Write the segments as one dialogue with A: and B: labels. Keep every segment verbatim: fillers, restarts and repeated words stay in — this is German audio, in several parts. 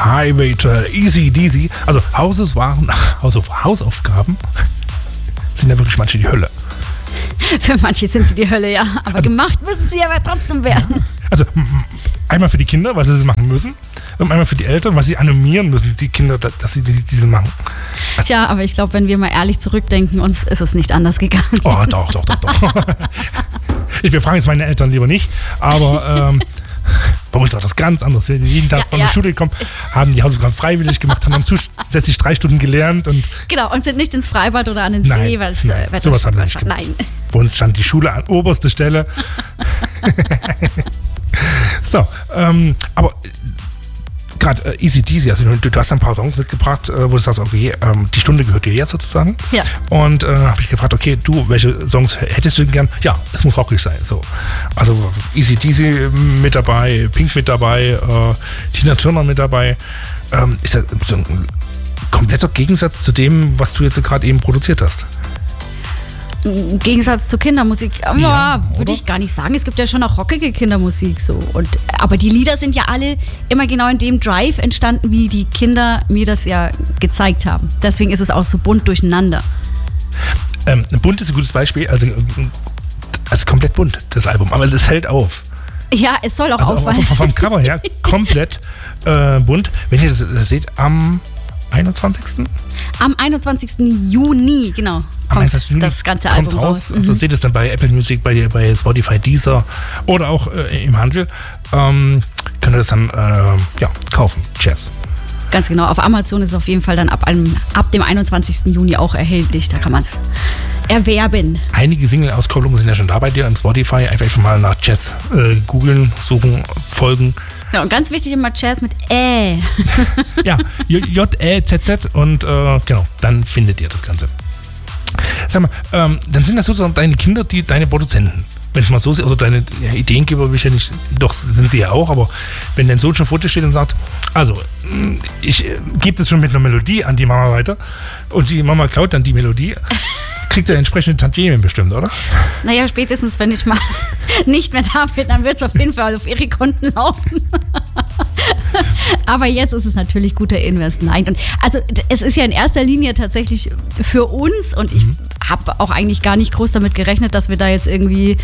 A: Highway to Hell, Easy Deasy. Also Hausaufgaben, Hausaufgaben sind ja wirklich manche die Hölle.
B: Für manche sind die die Hölle, ja. Aber also, gemacht müssen sie aber trotzdem werden.
A: Also einmal für die Kinder, was sie machen müssen. Und einmal für die Eltern, was sie animieren müssen, die Kinder, dass sie diese machen. Also,
B: Tja, aber ich glaube, wenn wir mal ehrlich zurückdenken, uns ist es nicht anders gegangen.
A: Oh, doch, doch, doch, doch. Wir fragen jetzt meine Eltern lieber nicht, aber ähm, bei uns war das ganz anders. Wir jeden Tag ja, von der ja. Schule gekommen, haben die Hausaufgaben freiwillig gemacht, haben zusätzlich drei Stunden gelernt. Und
B: genau, und sind nicht ins Freibad oder an den
A: nein,
B: See, weil es
A: nein,
B: äh,
A: sowas haben wir nicht gemacht.
B: Nein.
A: Bei uns stand die Schule an oberster Stelle. So, ähm, aber gerade äh, Easy Deasy, also du, du hast ein paar Songs mitgebracht, äh, wo du sagst, okay, ähm, die Stunde gehört dir jetzt sozusagen.
B: Ja.
A: Und äh, habe ich gefragt, okay, du, welche Songs hättest du denn gern? Ja, es muss rockig sein. So. Also Easy Deasy mit dabei, Pink mit dabei, äh, Tina Turner mit dabei. Ähm, ist das so ein kompletter Gegensatz zu dem, was du jetzt gerade eben produziert hast?
B: Im Gegensatz zur Kindermusik, ja, ja, würde ich gar nicht sagen. Es gibt ja schon auch rockige Kindermusik so. Und, aber die Lieder sind ja alle immer genau in dem Drive entstanden, wie die Kinder mir das ja gezeigt haben. Deswegen ist es auch so bunt durcheinander.
A: Ähm, bunt ist ein gutes Beispiel. Also, also komplett bunt, das Album. Aber es fällt auf.
B: Ja, es soll auch
A: also
B: auffallen.
A: Vom, vom Cover her komplett äh, bunt. Wenn ihr das, das seht, am einundzwanzigsten
B: Am einundzwanzigsten Juni, genau. Kommt Juni das ganze Album raus.
A: raus. Also mhm. seht ihr es dann bei Apple Music, bei, bei Spotify, Deezer oder auch äh, im Handel. Ähm, könnt ihr das dann äh, ja, kaufen. Jazz.
B: Ganz genau. Auf Amazon ist es auf jeden Fall dann ab, einem, ab dem einundzwanzigsten Juni auch erhältlich. Da kann man es erwerben.
A: Einige Single-Auskopplungen sind ja schon da bei dir an Spotify. Einfach mal nach Jazz äh, googeln, suchen, folgen.
B: Ja, und ganz wichtig immer Jazz mit Ä.
A: Ja, J-E-Z-Z und äh, genau, dann findet ihr das Ganze. Sag mal, ähm, dann sind das sozusagen deine Kinder, die deine Produzenten. Wenn ich mal so sehe, also deine ja, Ideengeber will ich ja nicht, doch sind sie ja auch, aber wenn dein Sohn schon vor dir steht und sagt, also ich äh, gebe das schon mit einer Melodie an die Mama weiter und die Mama klaut dann die Melodie, kriegt er entsprechende Tantiemen bestimmt, oder?
B: Naja, spätestens, wenn ich mal nicht mehr da bin, dann wird es auf jeden Fall auf ihre Konten laufen. Aber jetzt ist es natürlich guter Invest. Nein, und also es ist ja in erster Linie tatsächlich für uns und ich mhm. habe auch eigentlich gar nicht groß damit gerechnet, dass wir da jetzt irgendwie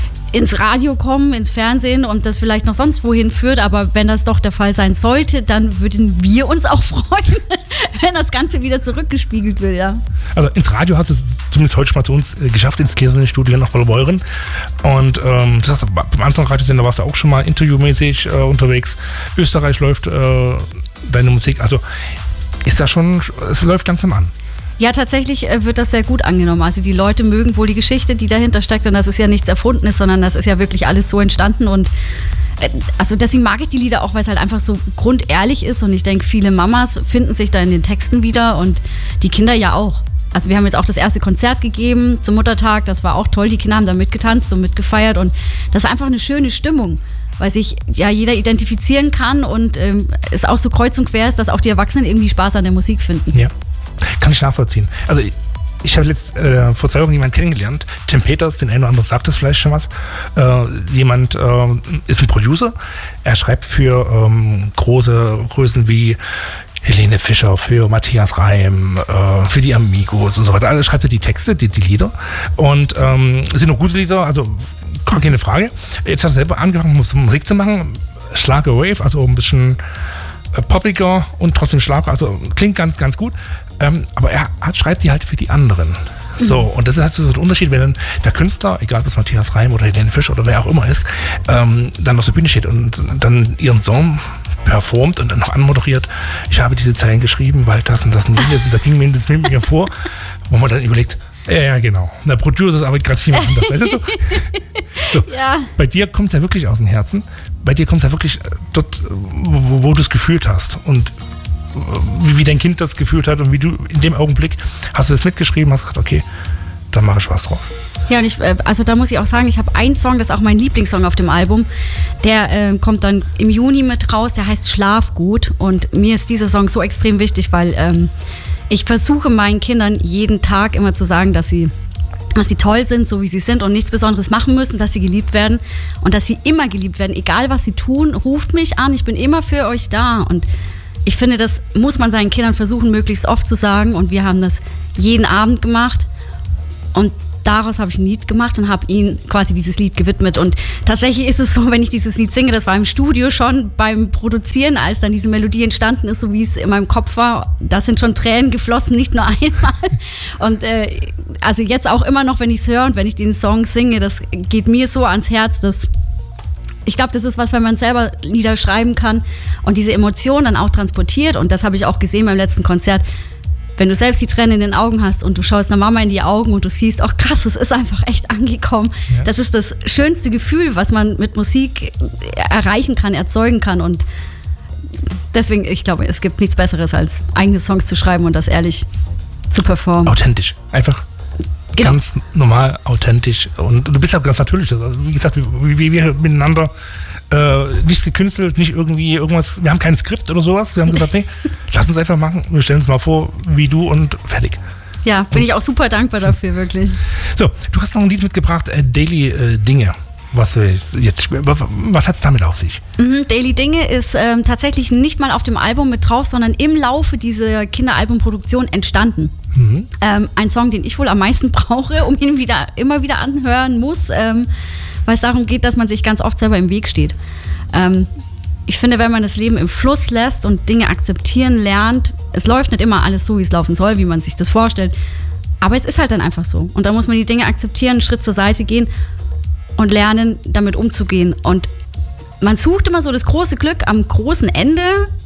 B: ins Radio kommen, ins Fernsehen und das vielleicht noch sonst wohin führt, aber wenn das doch der Fall sein sollte, dann würden wir uns auch freuen, wenn das Ganze wieder zurückgespiegelt wird, ja.
A: Also ins Radio hast du es zumindest heute schon mal zu uns äh, geschafft, ins Gläsernen-Studio nach Wolbeuren und ähm, das heißt, beim anderen Radiosender warst du auch schon mal interviewmäßig äh, unterwegs. Österreich läuft äh, deine Musik, also ist das schon, es läuft langsam an.
B: Ja, tatsächlich wird das sehr gut angenommen. Also die Leute mögen wohl die Geschichte, die dahinter steckt und das ist ja nichts Erfundenes, sondern das ist ja wirklich alles so entstanden und also deswegen mag ich die Lieder auch, weil es halt einfach so grundehrlich ist und ich denke, viele Mamas finden sich da in den Texten wieder und die Kinder ja auch. Also wir haben jetzt auch das erste Konzert gegeben zum Muttertag, das war auch toll, die Kinder haben da mitgetanzt und mitgefeiert und das ist einfach eine schöne Stimmung, weil sich ja jeder identifizieren kann und ähm, es auch so kreuz und quer ist, dass auch die Erwachsenen irgendwie Spaß an der Musik finden.
A: Ja. Kann ich nachvollziehen. Also ich, ich habe letzt, äh, vor zwei Wochen jemanden kennengelernt, Tim Peters, den einen oder anderen sagt das vielleicht schon was. Äh, jemand äh, ist ein Producer, er schreibt für ähm, große Größen wie Helene Fischer, für Matthias Reim, äh, für die Amigos und so weiter. Also schreibt er die Texte, die, die Lieder und ähm, es sind auch gute Lieder, also gar keine Frage. Jetzt hat er selber angefangen, Musik zu machen, Schlager Wave, also ein bisschen äh, poppiger und trotzdem Schlager, also klingt ganz, ganz gut. Ähm, aber er hat, schreibt die halt für die anderen. So, und das ist halt so der Unterschied, wenn dann der Künstler, egal ob es Matthias Reim oder Helene Fischer oder wer auch immer ist, ähm, dann auf der Bühne steht und dann ihren Song performt und dann noch anmoderiert. Ich habe diese Zeilen geschrieben, weil das und das und jenes und da ging mir das mit mir vor, wo man dann überlegt, ja, ja, genau. Der Producer ist aber gerade jemand anders. Weißt du, so? So. Ja. Bei dir kommt es ja wirklich aus dem Herzen. Bei dir kommt es ja wirklich dort, wo, wo du es gefühlt hast und Wie, wie dein Kind das gefühlt hat und wie du in dem Augenblick hast du das mitgeschrieben, hast gesagt, okay, dann mache ich was draus.
B: Ja, und ich, also da muss ich auch sagen, ich habe einen Song, das ist auch mein Lieblingssong auf dem Album, der äh, kommt dann im Juni mit raus, der heißt Schlaf gut und mir ist dieser Song so extrem wichtig, weil ähm, ich versuche meinen Kindern jeden Tag immer zu sagen, dass sie dass sie toll sind, so wie sie sind und nichts Besonderes machen müssen, dass sie geliebt werden und dass sie immer geliebt werden, egal was sie tun, ruft mich an, ich bin immer für euch da und ich finde, das muss man seinen Kindern versuchen, möglichst oft zu sagen. Und wir haben das jeden Abend gemacht. Und daraus habe ich ein Lied gemacht und habe ihnen quasi dieses Lied gewidmet. Und tatsächlich ist es so, wenn ich dieses Lied singe, das war im Studio schon beim Produzieren, als dann diese Melodie entstanden ist, so wie es in meinem Kopf war, da sind schon Tränen geflossen, nicht nur einmal. Und äh, also jetzt auch immer noch, wenn ich es höre und wenn ich den Song singe, das geht mir so ans Herz, dass ich glaube, das ist was, wenn man selber Lieder schreiben kann und diese Emotionen dann auch transportiert. Und das habe ich auch gesehen beim letzten Konzert. Wenn du selbst die Tränen in den Augen hast und du schaust einer Mama in die Augen und du siehst, ach krass, es ist einfach echt angekommen. Ja. Das ist das schönste Gefühl, was man mit Musik erreichen kann, erzeugen kann. Und deswegen, ich glaube, es gibt nichts Besseres, als eigene Songs zu schreiben und das ehrlich zu performen.
A: Authentisch, einfach. Genau. Ganz normal, authentisch. Und du bist ja ganz natürlich. Also, wie gesagt, wie, wie wir miteinander äh, nicht gekünstelt, nicht irgendwie irgendwas. Wir haben kein Skript oder sowas. Wir haben gesagt, nee, lass uns einfach machen. Wir stellen uns mal vor, wie du und fertig.
B: Ja, bin und, ich auch super dankbar dafür, wirklich.
A: So, du hast noch ein Lied mitgebracht, äh, Daily äh, Dinge. Was, jetzt, was hat es damit auf sich?
B: Mhm, Daily Dinge ist ähm, tatsächlich nicht mal auf dem Album mit drauf, sondern im Laufe dieser Kinderalbumproduktion entstanden. Mhm. Ähm, ein Song, den ich wohl am meisten brauche, um ihn wieder, immer wieder anhören muss, ähm, weil es darum geht, dass man sich ganz oft selber im Weg steht. Ähm, ich finde, wenn man das Leben im Fluss lässt und Dinge akzeptieren lernt, es läuft nicht immer alles so, wie es laufen soll, wie man sich das vorstellt, aber es ist halt dann einfach so. Und da muss man die Dinge akzeptieren, einen Schritt zur Seite gehen und lernen, damit umzugehen. Und man sucht immer so das große Glück am großen Ende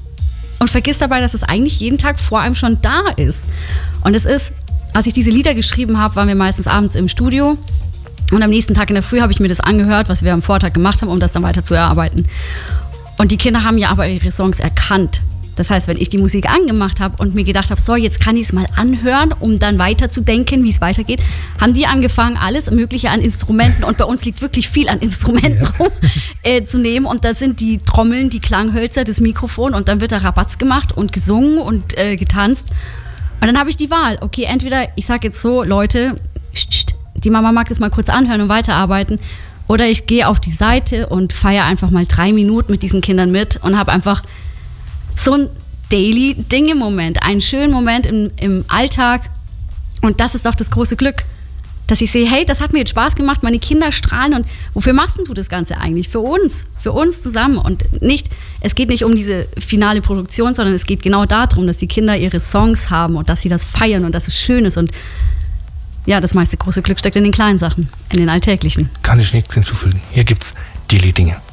B: und vergisst dabei, dass es eigentlich jeden Tag vor einem schon da ist. Und es ist, als ich diese Lieder geschrieben habe, waren wir meistens abends im Studio und am nächsten Tag in der Früh habe ich mir das angehört, was wir am Vortag gemacht haben, um das dann weiter zu erarbeiten. Und die Kinder haben ja aber ihre Songs erkannt. Das heißt, wenn ich die Musik angemacht habe und mir gedacht habe, so, jetzt kann ich es mal anhören, um dann weiterzudenken, wie es weitergeht, haben die angefangen, alles Mögliche an Instrumenten, und bei uns liegt wirklich viel an Instrumenten rum, äh, zu nehmen. Und da sind die Trommeln, die Klanghölzer, das Mikrofon, und dann wird da Rabatz gemacht und gesungen und äh, getanzt. Und dann habe ich die Wahl. Okay, entweder ich sage jetzt so, Leute, die Mama mag das mal kurz anhören und weiterarbeiten, oder ich gehe auf die Seite und feiere einfach mal drei Minuten mit diesen Kindern mit und habe einfach so ein Daily-Dinge-Moment, einen schönen Moment im, im Alltag. Und das ist doch das große Glück, dass ich sehe, hey, das hat mir jetzt Spaß gemacht, meine Kinder strahlen, und wofür machst du das Ganze eigentlich? Für uns, für uns zusammen. Und nicht, es geht nicht um diese finale Produktion, sondern es geht genau darum, dass die Kinder ihre Songs haben und dass sie das feiern und dass es schön ist. Und ja, das meiste große Glück steckt in den kleinen Sachen, in den alltäglichen.
A: Kann ich nichts hinzufügen. Hier gibt's Daily Dinge.